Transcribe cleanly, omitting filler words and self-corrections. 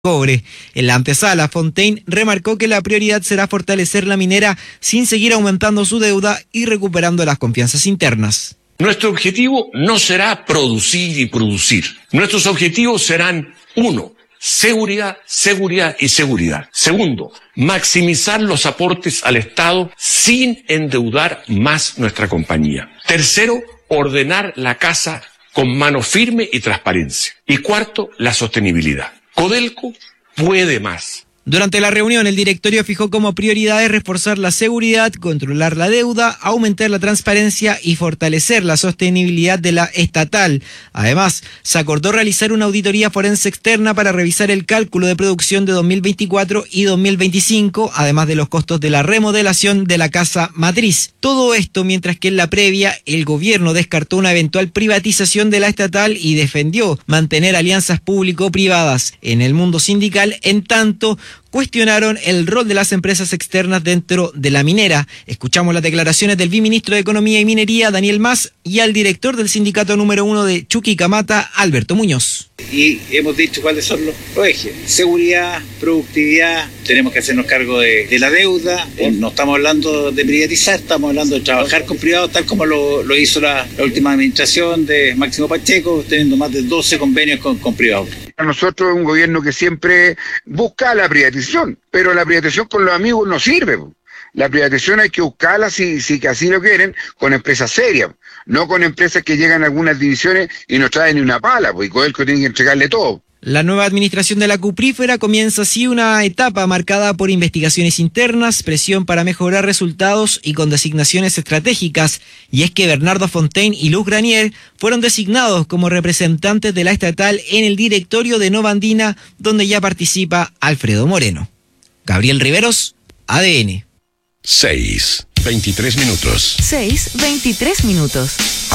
cobre. En la antesala, Fontaine remarcó que la prioridad será fortalecer la minera sin seguir aumentando su deuda y recuperando las confianzas internas. Nuestro objetivo no será producir y producir. Nuestros objetivos serán: 1, seguridad, seguridad y seguridad. 2, maximizar los aportes al Estado sin endeudar más nuestra compañía. 3, ordenar la casa con mano firme y transparencia. Y 4, la sostenibilidad. Codelco puede más. Durante la reunión, el directorio fijó como prioridades reforzar la seguridad, controlar la deuda, aumentar la transparencia y fortalecer la sostenibilidad de la estatal. Además, se acordó realizar una auditoría forense externa para revisar el cálculo de producción de 2024 y 2025, además de los costos de la remodelación de la casa matriz. Todo esto mientras que en la previa, el gobierno descartó una eventual privatización de la estatal y defendió mantener alianzas público-privadas. En el mundo sindical, en tanto, cuestionaron el rol de las empresas externas dentro de la minera. Escuchamos las declaraciones del viceministro de Economía y Minería, Daniel Mas, y al director del sindicato número 1 de Chuquicamata, Alberto Muñoz. Y hemos dicho cuáles son los ejes: seguridad, productividad, tenemos que hacernos cargo de la deuda, no estamos hablando de privatizar, estamos hablando de trabajar con privados, tal como lo hizo la última administración de Máximo Pacheco, teniendo más de 12 convenios con privados. A nosotros es un gobierno que siempre busca la privatización, pero la privatización con los amigos no sirve. La privatización hay que buscarla, si que así lo quieren, con empresas serias, no con empresas que llegan a algunas divisiones y no traen ni una pala, pues, y Codelco tiene que entregarle todo. La nueva administración de la cuprífera comienza así una etapa marcada por investigaciones internas, presión para mejorar resultados y con designaciones estratégicas. Y es que Bernardo Fontaine y Luz Granier fueron designados como representantes de la estatal en el directorio de Nova Andina, donde ya participa Alfredo Moreno. Gabriel Riveros, ADN. 6:23 minutos. 6:23 minutos.